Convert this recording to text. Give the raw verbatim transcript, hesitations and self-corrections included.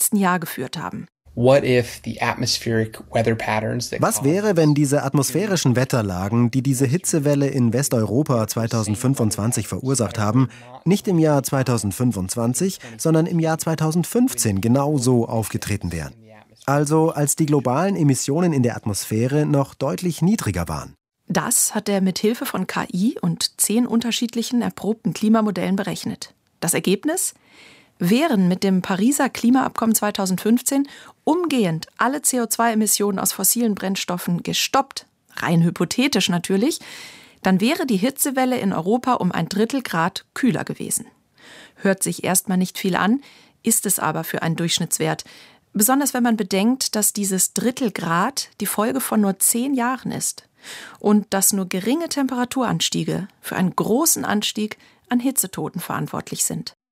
letzten Jahr geführt haben. Was wäre, wenn diese atmosphärischen Wetterlagen, die diese Hitzewelle in Westeuropa zweitausendfünfundzwanzig verursacht haben, nicht im Jahr zweitausendfünfundzwanzig, sondern im Jahr zweitausendfünfzehn genau so aufgetreten wären? Also als die globalen Emissionen in der Atmosphäre noch deutlich niedriger waren. Das hat er mit Hilfe von K I und zehn unterschiedlichen erprobten Klimamodellen berechnet. Das Ergebnis? Wären mit dem Pariser Klimaabkommen zweitausendfünfzehn umgehend alle C O zwei Emissionen aus fossilen Brennstoffen gestoppt, rein hypothetisch natürlich, dann wäre die Hitzewelle in Europa um ein Drittel Grad kühler gewesen. Hört sich erstmal nicht viel an, ist es aber für einen Durchschnittswert. Besonders wenn man bedenkt, dass dieses Drittel Grad die Folge von nur zehn Jahren ist und dass nur geringe Temperaturanstiege für einen großen Anstieg an Hitzetoten verantwortlich sind.